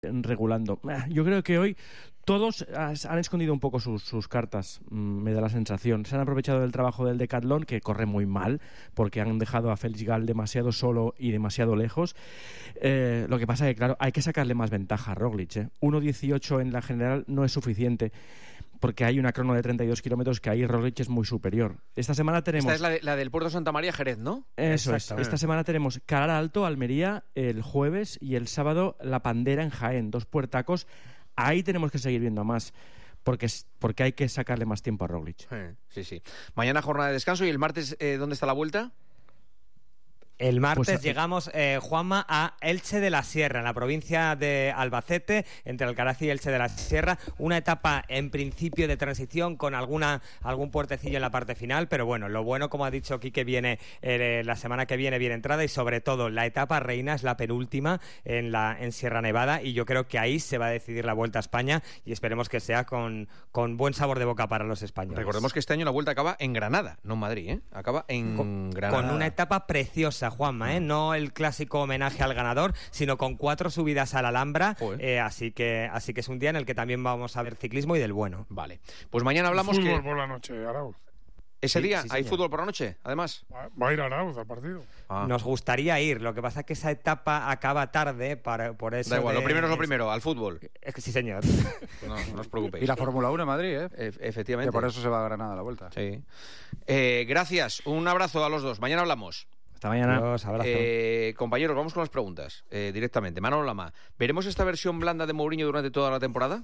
regulando. Yo creo que hoy todos han escondido un poco sus cartas, me da la sensación. Se han aprovechado del trabajo del Decathlon, que corre muy mal, porque han dejado a Félix Gall demasiado solo y demasiado lejos. Lo que pasa es que, claro, hay que sacarle más ventaja a Roglic. 1.18 en la general no es suficiente, porque hay una crono de 32 kilómetros que ahí Roglic es muy superior. Esta semana tenemos... Esta es la del Puerto Santa María, Jerez, ¿no? Eso es. Esta semana tenemos Calar Alto, Almería, el jueves, y el sábado La Pandera en Jaén. 2 puertacos. Ahí tenemos que seguir viendo más, porque hay que sacarle más tiempo a Roglic. Sí. Mañana jornada de descanso, y el martes, ¿dónde está la vuelta? El martes llegamos, Juanma, a Elche de la Sierra, en la provincia de Albacete, entre Alcaraz y Elche de la Sierra. Una etapa, en principio, de transición con algún puertecillo en la parte final, pero bueno, lo bueno, como ha dicho Quique, viene la semana que viene entrada, y sobre todo la etapa reina es la penúltima en Sierra Nevada, y yo creo que ahí se va a decidir la Vuelta a España, y esperemos que sea con buen sabor de boca para los españoles. Recordemos que este año la Vuelta acaba en Granada, no en Madrid, ¿eh? Acaba en Granada. Con una etapa preciosa, Juanma, no el clásico homenaje al ganador, sino con 4 subidas a la Alhambra, así que es un día en el que también vamos a ver ciclismo y del bueno. Vale, pues mañana hablamos fútbol por la noche, Arauz. ¿Ese día hay fútbol por la noche, además? Va a ir Arauz al partido. Nos gustaría ir, lo que pasa es que esa etapa acaba tarde, por eso... Da igual, lo primero es lo primero, al fútbol. Es que sí, señor. No os preocupéis. Y la Fórmula 1 en Madrid, efectivamente. Que por eso se va a Granada la Vuelta. Sí. Gracias, un abrazo a los dos. Mañana hablamos. Hasta mañana. Adiós, abrazo. Compañeros, vamos con las preguntas directamente. Manolo Lama, ¿veremos esta versión blanda de Mourinho durante toda la temporada?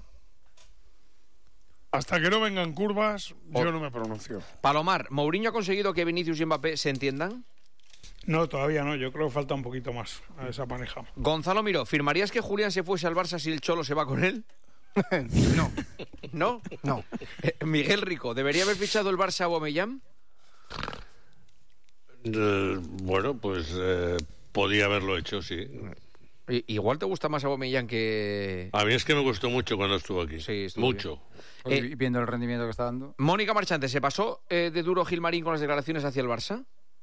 Hasta que no vengan curvas, yo no me pronuncio. Palomar, ¿Mourinho ha conseguido que Vinicius y Mbappé se entiendan? No, todavía no. Yo creo que falta un poquito más a esa pareja. Gonzalo Miró, ¿firmarías que Julián se fuese al Barça si el Cholo se va con él? No. ¿No? No. Miguel Rico, ¿debería haber fichado el Barça a Aubameyang? Bueno, pues podía haberlo hecho, sí. Igual te gusta más Aubameyang que... A mí es que me gustó mucho cuando estuvo aquí. Sí, estuvo mucho. Viendo el rendimiento que está dando. Mónica Marchante, ¿se pasó de duro Gilmarín con las declaraciones hacia el Barça?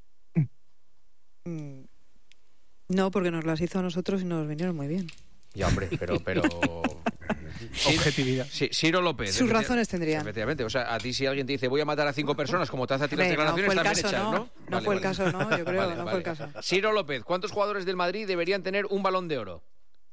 No, porque nos las hizo a nosotros y nos vinieron muy bien. Ya, hombre, pero... Objetividad. Sí, Ciro López. Sus razones tendrían. Efectivamente. O sea, a ti si alguien te dice voy a matar a 5 personas, como te hace a ti las declaraciones, no también echas, ¿no? No fue el caso, ¿no? Yo creo, no fue el caso. Ciro López, ¿cuántos jugadores del Madrid deberían tener un Balón de Oro?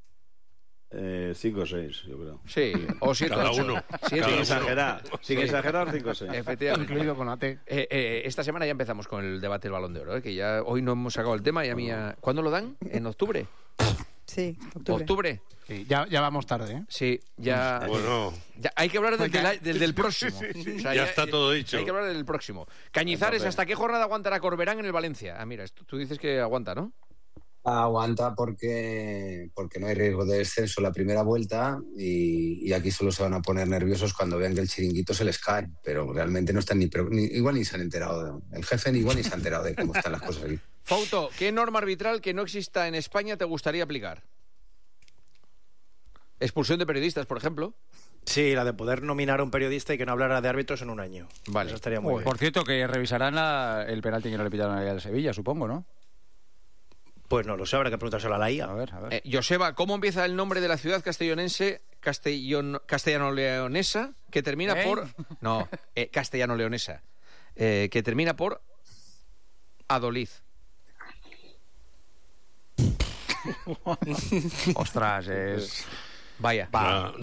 5 o 6, yo creo. Sí, o 7 Cada 8. uno. Sin exagerar, 5 o 6. Efectivamente. Incluido con AT. Esta semana ya empezamos con el debate del Balón de Oro, que ya hoy no hemos sacado el tema y a mí ¿Cuándo lo dan? ¿En octubre? Sí, octubre. Sí, ya vamos tarde, ¿eh? Sí, ya... Bueno... Ya, hay que hablar del próximo. O sea, ya está todo dicho. Hay que hablar del próximo. Cañizares, ¿hasta qué jornada aguantará Corberán en el Valencia? Ah, mira, tú dices que aguanta, ¿no? Aguanta porque no hay riesgo de descenso la primera vuelta y aquí solo se van a poner nerviosos cuando vean que el chiringuito se les cae, pero realmente no están igual ni se han enterado, el jefe igual ni se ha enterado de cómo están las cosas aquí. Fauto, ¿qué norma arbitral que no exista en España te gustaría aplicar? ¿Expulsión de periodistas, por ejemplo? Sí, la de poder nominar a un periodista y que no hablara de árbitros en un año. Vale. Eso estaría muy bien. Por cierto, que revisarán el penalti que no le pitaron al Sevilla, supongo, ¿no? Pues no lo sé, habrá que preguntárselo a la IA. A ver. Joseba, ¿cómo empieza el nombre de la ciudad castellano-leonesa que termina por... No, castellano-leonesa. Que termina por Adolid. Ostras, es... Vaya. Va.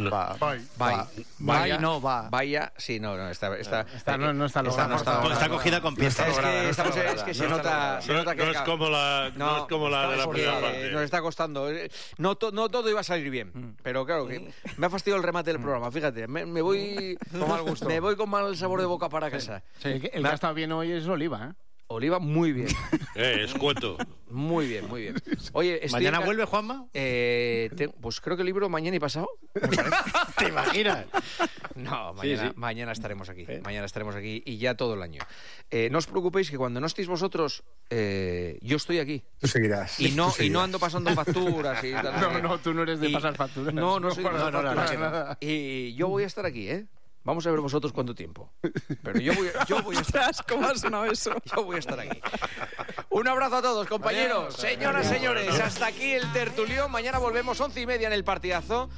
Sí, no, está Está cogida con piezas. Es que se nota que... No es como la de la primera parte. Nos está costando. No todo iba a salir bien, pero claro, que me ha fastidiado el remate del programa, fíjate. Me voy con mal gusto. Me voy con mal sabor de boca para casa. Sí, el que ha estado bien hoy es Oliva, ¿eh? Oliva, muy bien. Escueto. Muy bien. Oye, ¿Mañana vuelve, Juanma? Pues creo que el libro mañana y pasado. ¿Te imaginas? No, mañana estaremos aquí. Mañana estaremos aquí y ya todo el año. No os preocupéis que cuando no estéis vosotros, yo estoy aquí. Tú seguirás. Y no ando pasando facturas y tal. No, tú no eres de pasar facturas. No soy de pasar facturas. Y yo voy a estar aquí, ¿eh? Vamos a ver vosotros cuánto tiempo. Pero yo voy a estar... ¿Cómo ha sonado eso? Yo voy a estar aquí. Un abrazo a todos, compañeros. Señoras, señores, hasta aquí el tertulión. Mañana volvemos 11:30 en el partidazo.